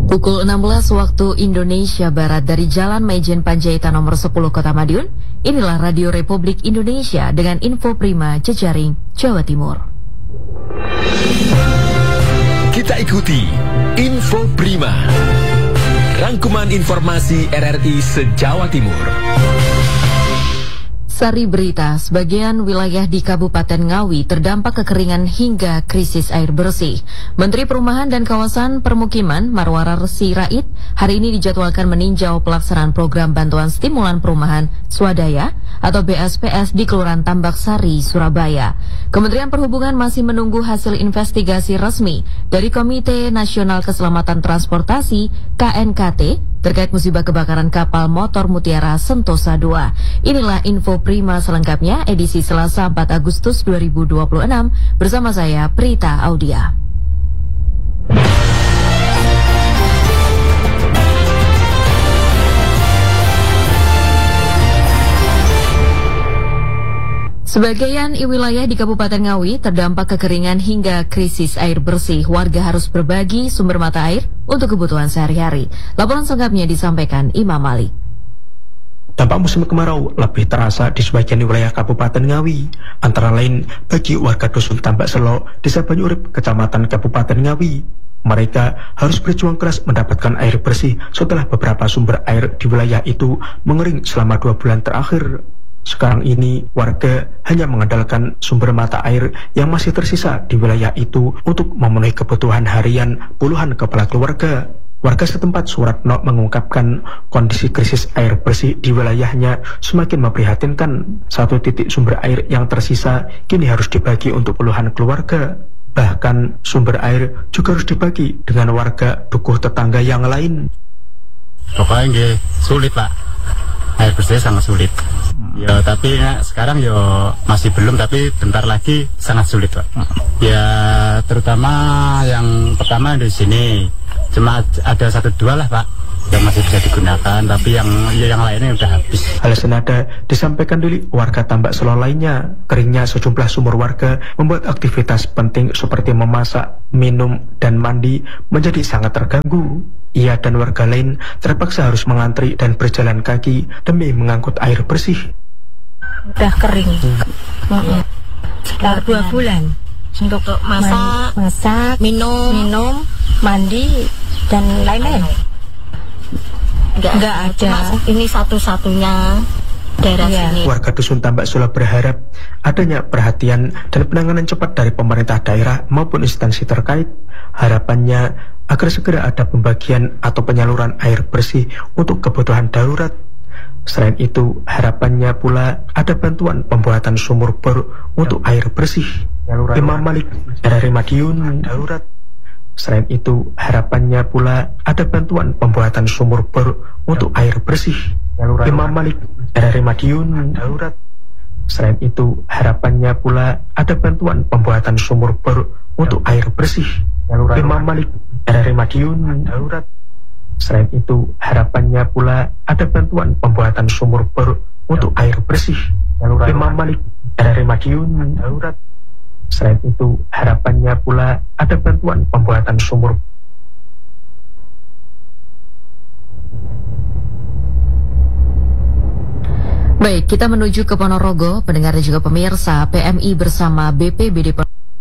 Pukul 16 waktu Indonesia Barat dari Jalan Maijen Panjaitan nomor 10 Kota Madiun, inilah Radio Republik Indonesia dengan info prima jejaring Jawa Timur. Kita ikuti Info Prima, rangkuman informasi RRI se-Jawa Timur. Sari berita, sebagian wilayah di Kabupaten Ngawi terdampak kekeringan hingga krisis air bersih. Menteri Perumahan dan Kawasan Permukiman Marwarar Sirait hari ini dijadwalkan meninjau pelaksanaan program bantuan stimulan perumahan swadaya atau BSPS di Kelurahan Tambak Sari, Surabaya. Kementerian Perhubungan masih menunggu hasil investigasi resmi dari Komite Nasional Keselamatan Transportasi (KNKT) terkait musibah kebakaran kapal motor Mutiara Sentosa II. Inilah info prima selengkapnya edisi Selasa 4 Agustus 2026 bersama saya Prita Audia. Sebagian wilayah di Kabupaten Ngawi terdampak kekeringan hingga krisis air bersih. Warga harus berbagi sumber mata air untuk kebutuhan sehari-hari. Laporan selengkapnya disampaikan Imam Malik. Dampak musim kemarau lebih terasa di sebagian wilayah Kabupaten Ngawi, antara lain bagi warga Dusun Tambak Selo, Desa Banyurip, Kecamatan Kabupaten Ngawi. Mereka harus berjuang keras mendapatkan air bersih setelah beberapa sumber air di wilayah itu mengering selama 2 bulan terakhir. Sekarang ini warga hanya mengandalkan sumber mata air yang masih tersisa di wilayah itu untuk memenuhi kebutuhan harian puluhan kepala keluarga. Warga setempat Suratno mengungkapkan kondisi krisis air bersih di wilayahnya semakin memprihatinkan. 1 titik sumber air yang tersisa kini harus dibagi untuk puluhan keluarga. Bahkan sumber air juga harus dibagi dengan warga dukuh tetangga yang lain. Pokoknya sulit Pak, air bersih sangat sulit. Ya tapi sekarang ya masih belum, tapi bentar lagi sangat sulit Pak. Ya terutama yang pertama di sini cuma ada 1-2 lah Pak yang masih bisa digunakan, tapi yang lainnya udah habis. Hal senada disampaikan dari warga Tambak Selo lainnya. Keringnya sejumlah sumur warga membuat aktivitas penting seperti memasak, minum, dan mandi menjadi sangat terganggu. Ia dan warga lain terpaksa harus mengantri dan berjalan kaki demi mengangkut air bersih. Udah kering. Sekitar 2 bulan untuk masak, minum, mandi, dan lain-lain. Enggak ada. Ini satu-satunya daerah sini. Warga Dusun Tambak Selo berharap adanya perhatian dan penanganan cepat dari pemerintah daerah maupun instansi terkait. Harapannya agar segera ada pembagian atau penyaluran air bersih untuk kebutuhan darurat. Selain itu, harapannya pula ada bantuan pembuatan sumur bor untuk air bersih. Imam Malik, RRI Madiun, darurat. Selain itu, harapannya pula ada bantuan pembuatan sumur bor untuk air bersih. Imam Malik, RRI Madiun, darurat. Selain itu, harapannya pula ada bantuan pembuatan sumur bor untuk air bersih. Imam Malik, RRI Madiun, darurat. Selain itu, harapannya pula ada bantuan pembuatan sumur bor untuk air bersih. Imam Malik, RRI Madiun, darurat. Selain itu, harapannya pula ada bantuan pembuatan sumur. Baik, kita menuju ke Ponorogo, pendengar dan juga pemirsa. PMI bersama BPBD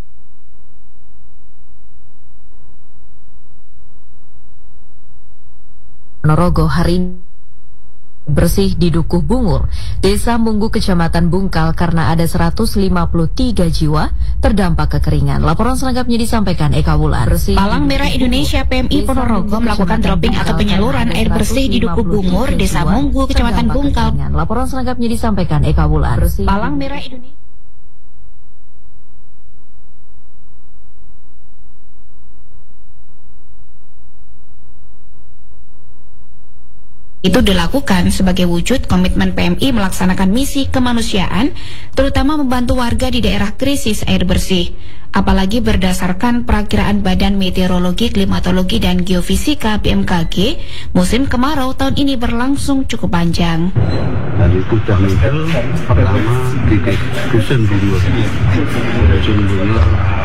Ponorogo hari ini bersih di Dukuh Bungur, Desa Munggu, Kecamatan Bungkal karena ada 153 jiwa terdampak kekeringan. Laporan selengkapnya disampaikan Eka Wulan. Palang Merah Indonesia PMI Ponorogo melakukan dropping atau penyaluran air bersih di Dukuh Bungur, Desa Munggu, Kecamatan Bungkal. Laporan selengkapnya disampaikan Eka Wulan. Palang Merah Indonesia itu dilakukan sebagai wujud komitmen PMI melaksanakan misi kemanusiaan, terutama membantu warga di daerah krisis air bersih. Apalagi berdasarkan perakiraan Badan Meteorologi, Klimatologi, dan Geofisika BMKG, musim kemarau tahun ini berlangsung cukup panjang. Dan itu sudah pertama di Dusun Bungur.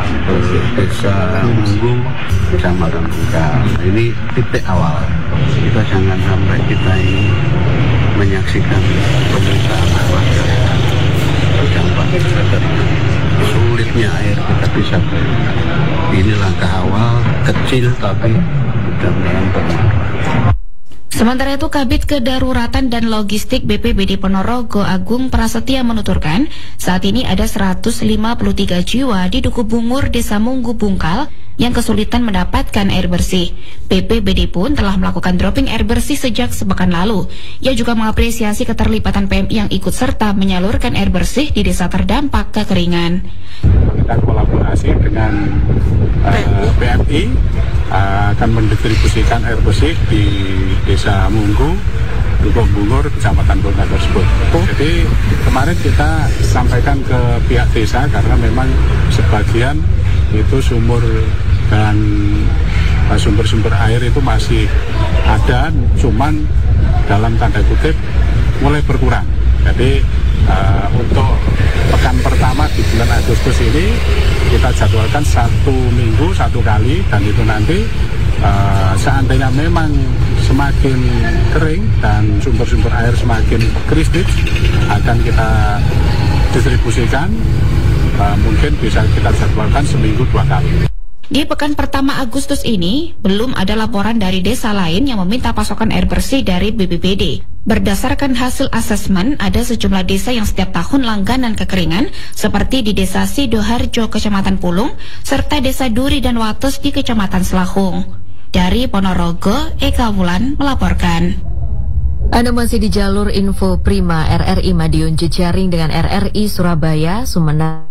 Desa Munggung, Kecamatan Bungkal. Ini titik awal. Kita jangan sampai kita ini menyaksikan penderitaan warga yang terdampak dari sulitnya air. Kita bisa bayangkan. Ini langkah awal kecil tapi mudah-mudahan bermanfaat. Sementara itu, Kabid Kedaruratan dan Logistik BPBD Ponorogo Agung Prasetya menuturkan, saat ini ada 153 jiwa di Duku Bungur, Desa Munggu Bungkal yang kesulitan mendapatkan air bersih. BPBD pun telah melakukan dropping air bersih sejak sepekan lalu. Ia juga mengapresiasi keterlibatan PMI yang ikut serta menyalurkan air bersih di desa terdampak kekeringan. Kita kolaborasi dengan PMI akan mendistribusikan air bersih di Desa Munggu, Duku Bungur, Kecamatan Bungkal tersebut. Jadi kemarin kita sampaikan ke pihak desa karena memang sebagian itu sumur dan sumber-sumber air itu masih ada, cuman dalam tanda kutip mulai berkurang. Jadi untuk pekan pertama di bulan Agustus ini kita jadwalkan 1 minggu 1 kali, dan itu nanti seandainya memang semakin kering dan sumber-sumber air semakin kritis akan kita distribusikan. Mungkin bisa kita jadwalkan seminggu 2 kali. Di pekan pertama Agustus ini, belum ada laporan dari desa lain yang meminta pasokan air bersih dari BPBD. Berdasarkan hasil asesmen, ada sejumlah desa yang setiap tahun langganan kekeringan, seperti di Desa Sidoharjo, Kecamatan Pulung, serta Desa Duri dan Wates di Kecamatan Selahung. Dari Ponorogo, Eka Wulan melaporkan. Anda masih di jalur info Prima RRI Madiun jejaring dengan RRI Surabaya, Sumeneb,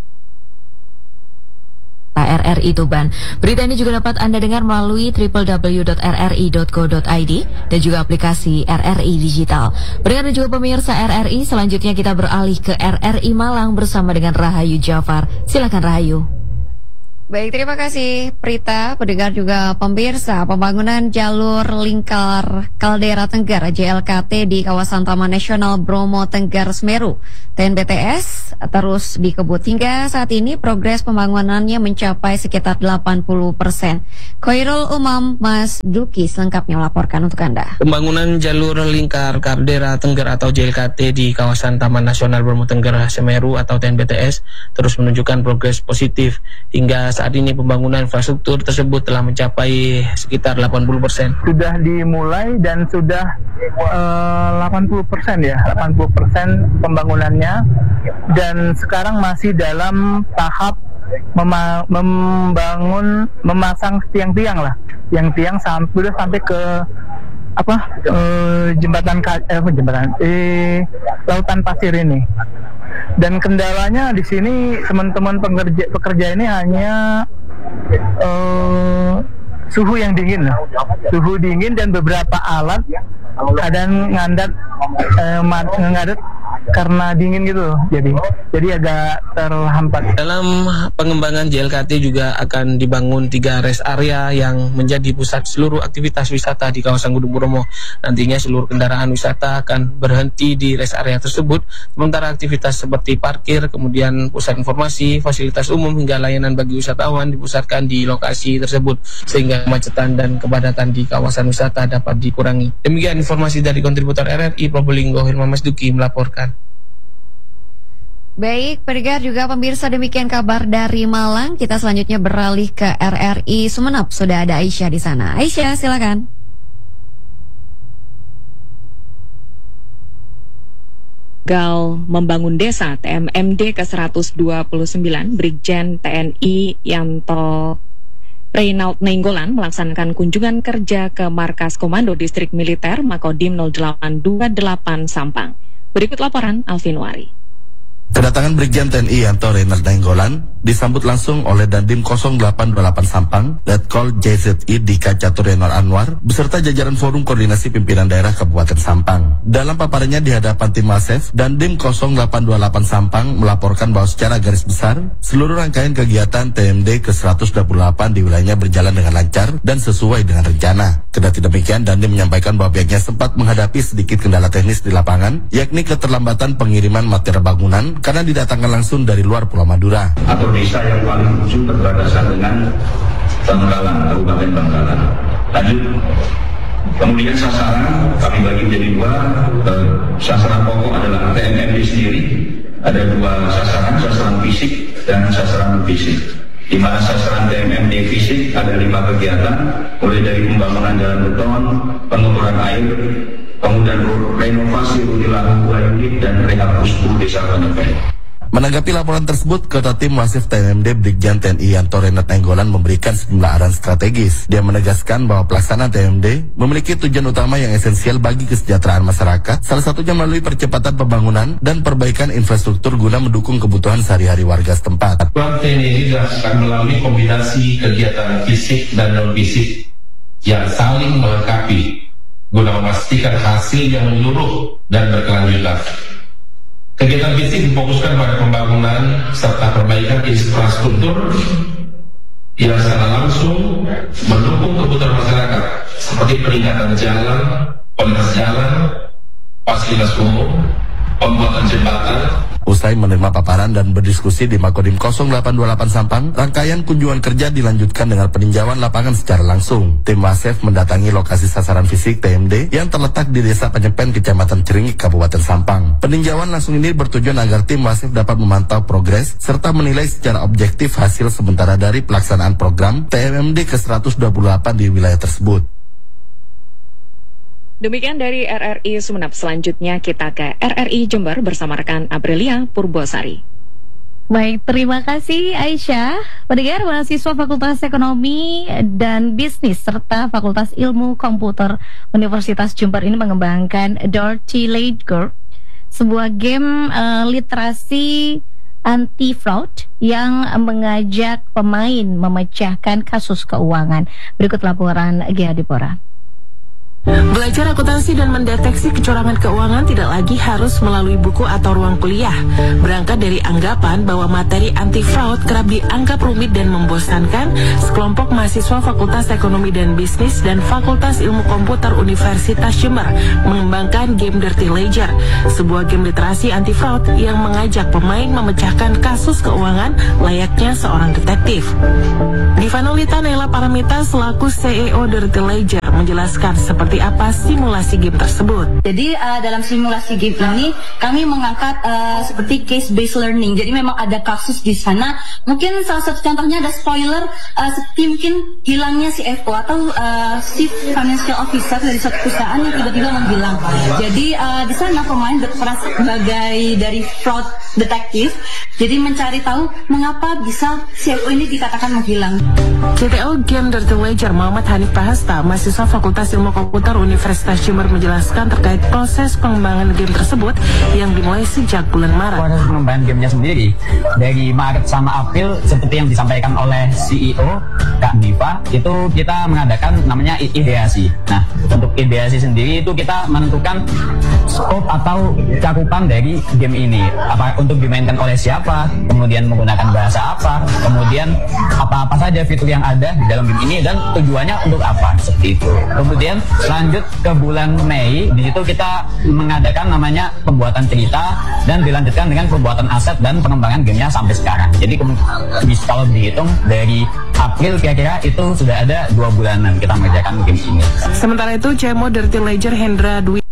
RRI Tuban. Berita ini juga dapat Anda dengar melalui www.rri.co.id dan juga aplikasi RRI Digital. Pendengar dan juga pemirsa RRI, selanjutnya kita beralih ke RRI Malang bersama dengan Rahayu Jafar. Silakan Rahayu. Baik, terima kasih Prita, pendengar juga pemirsa. Pembangunan jalur lingkar Kaldera Tengger JLKT di kawasan Taman Nasional Bromo Tengger Semeru TNBTS terus dikebut. Hingga saat ini progres pembangunannya mencapai sekitar 80%. Khairul Umam Mas Duki selengkapnya melaporkan untuk Anda. Pembangunan jalur lingkar Kaldera Tengger atau JLKT di kawasan Taman Nasional Bromo Tengger Semeru atau TNBTS terus menunjukkan progres positif. Hingga saat ini pembangunan infrastruktur tersebut telah mencapai sekitar 80%. Sudah dimulai dan sudah 80% ya, 80% pembangunannya, dan sekarang masih dalam tahap memasang tiang-tiang lah, tiang-tiang sudah sampai ke lautan pasir ini. Dan kendalanya di sini teman-teman pekerja ini hanya suhu yang dingin, suhu dingin dan beberapa alat kadang ngadat karena dingin gitu, jadi agak terhambat. Dalam pengembangan JLKT juga akan dibangun 3 rest area yang menjadi pusat seluruh aktivitas wisata di kawasan Gunung Bromo. Nantinya seluruh kendaraan wisata akan berhenti di rest area tersebut, sementara aktivitas seperti parkir, kemudian pusat informasi, fasilitas umum hingga layanan bagi wisatawan dipusatkan di lokasi tersebut, sehingga kemacetan dan kepadatan di kawasan wisata dapat dikurangi. Demikian informasi dari kontributor RRI Probolinggo Hilman Masduki melaporkan. Baik, pendengar juga pemirsa, demikian kabar dari Malang. Kita selanjutnya beralih ke RRI Sumeneb. Sudah ada Aisyah di sana. Aisyah, silakan. Gagal membangun desa TMMD ke-129, Brigjen TNI Yanto Reynald Nainggolan melaksanakan kunjungan kerja ke Markas Komando Distrik Militer Makodim 0828 Sampang. Berikut laporan Alvin Wari. Kedatangan Brigjen TNI Yanto Reynald Nainggolan disambut langsung oleh Dandim 0828 Sampang, Letkol JZI Dika Caturyanor Anwar, beserta jajaran Forum Koordinasi Pimpinan Daerah Kabupaten Sampang. Dalam paparannya di hadapan tim Masef, Dandim 0828 Sampang melaporkan bahwa secara garis besar, seluruh rangkaian kegiatan TMD ke-128 di wilayahnya berjalan dengan lancar dan sesuai dengan rencana. Kendati demikian, Dandim menyampaikan bahwa pihaknya sempat menghadapi sedikit kendala teknis di lapangan, yakni keterlambatan pengiriman materi bangunan tersebut karena didatangkan langsung dari luar Pulau Madura. Atau desa yang paling ujung berbatasan dengan Bangkalan, Kabupaten Bangkalan. Lanjut, kemudian sasaran kami bagi menjadi dua. Sasaran pokok adalah TMMD sendiri. Ada dua sasaran fisik dan sasaran fisik. Di mana sasaran TMMD fisik ada 5 kegiatan, mulai dari pembangunan jalan beton, pengukuran air, kemudian renovasi ulang 2 unit dan rehab puskul desa Penepel. Menanggapi laporan tersebut, Ketua Tim Wasif TMMD Brigjen TNI Yanto Renat Nainggolan memberikan sejumlah arahan strategis. Dia menegaskan bahwa pelaksanaan TMMD memiliki tujuan utama yang esensial bagi kesejahteraan masyarakat, salah satunya melalui percepatan pembangunan dan perbaikan infrastruktur guna mendukung kebutuhan sehari-hari warga setempat. TNI dilakukan melalui kombinasi kegiatan fisik dan non-fisik yang saling melengkapi guna memastikan hasil yang menyeluruh dan berkelanjutan. Kegiatan fisik difokuskan pada pembangunan serta perbaikan infrastruktur yang secara langsung mendukung kebutuhan masyarakat seperti peningkatan jalan, kualitas jalan, fasilitas umum, pembuatan jembatan. Usai menerima paparan dan berdiskusi di Makodim 0828 Sampang, rangkaian kunjungan kerja dilanjutkan dengan peninjauan lapangan secara langsung. Tim Wasif mendatangi lokasi sasaran fisik TMD yang terletak di Desa Penyepen, Kecamatan Ciringik, Kabupaten Sampang. Peninjauan langsung ini bertujuan agar tim Wasif dapat memantau progres serta menilai secara objektif hasil sementara dari pelaksanaan program TMMD ke-128 di wilayah tersebut. Demikian dari RRI Sumeneb. Selanjutnya kita ke RRI Jember bersama rekan Aprilia Purbosari. Baik, terima kasih Aisyah. Pendengar, mahasiswa Fakultas Ekonomi dan Bisnis serta Fakultas Ilmu Komputer Universitas Jember ini mengembangkan Dirty Ledger, sebuah game literasi anti-fraud yang mengajak pemain memecahkan kasus keuangan. Berikut laporan Gia Dipora. Belajar akuntansi dan mendeteksi kecurangan keuangan tidak lagi harus melalui buku atau ruang kuliah. Berangkat dari anggapan bahwa materi anti-fraud kerap dianggap rumit dan membosankan, sekelompok mahasiswa Fakultas Ekonomi dan Bisnis dan Fakultas Ilmu Komputer Universitas Jember mengembangkan game Dirty Ledger, sebuah game literasi anti-fraud yang mengajak pemain memecahkan kasus keuangan layaknya seorang detektif. Divanolita Nela Paramita selaku CEO Dirty Ledger menjelaskan seperti apa simulasi game tersebut. Jadi dalam simulasi game ini kami mengangkat seperti case based learning. Jadi memang ada kasus di sana. Mungkin salah satu contohnya ada spoiler, seperti mungkin hilangnya CFO atau Chief Financial Officer dari suatu perusahaan yang tiba-tiba menghilang. Jadi di sana pemain berperan sebagai dari fraud detektif. Jadi mencari tahu mengapa bisa CFO ini dikatakan menghilang. CTO Game Dirty Ledger Muhammad Hanif Pahasta, mahasiswa Fakultas Ilmu Komputer Universitas Jember menjelaskan terkait proses pengembangan game tersebut yang dimulai sejak bulan Maret. Proses pengembangan gamenya sendiri dari Maret sama April seperti yang disampaikan oleh CEO Kak Diva, itu kita mengadakan namanya ideasi. Nah, untuk ideasi sendiri itu kita menentukan scope atau cakupan dari game ini, apa untuk dimainkan oleh siapa, kemudian menggunakan bahasa apa, kemudian apa-apa saja fitur yang ada di dalam game ini dan tujuannya untuk apa, seperti itu. Kemudian lanjut ke bulan Mei, di situ kita mengadakan namanya pembuatan cerita dan dilanjutkan dengan pembuatan aset dan pengembangan gamenya sampai sekarang. Jadi kalau dihitung dari April kira-kira itu sudah ada 2 bulanan kita mengerjakan game ini. Sementara itu, CMO Dirty Ledger Hendra Dwi